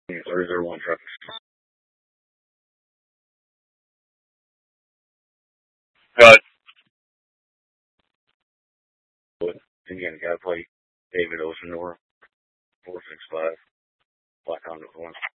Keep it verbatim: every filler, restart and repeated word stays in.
Or is there one truck? But again, gotta play David Oceanor, four six five, Black Honda one.